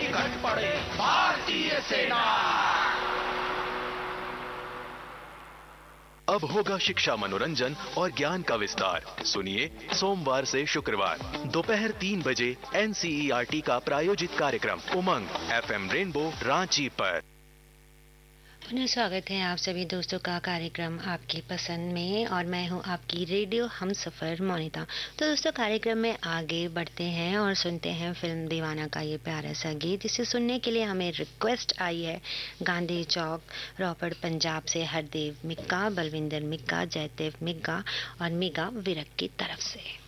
निकट पड़े भारतीय सेना। अब होगा शिक्षा, मनोरंजन और ज्ञान का विस्तार। सुनिए सोमवार से शुक्रवार दोपहर 3 बजे एनसीईआरटी का प्रायोजित कार्यक्रम उमंग एफएम रेनबो रांची पर। पुनः स्वागत है आप सभी दोस्तों का कार्यक्रम आपकी पसंद में, और मैं हूं आपकी रेडियो हमसफर मोनिता। तो दोस्तों, कार्यक्रम में आगे बढ़ते हैं और सुनते हैं फिल्म दीवाना का ये प्यारा सा गीत, जिसे सुनने के लिए हमें रिक्वेस्ट आई है गांधी चौक, रोपड़, पंजाब से हरदेव मिक्का, बलविंदर मिक्का, जयदेव मिक्का और मिगा विरक की तरफ से।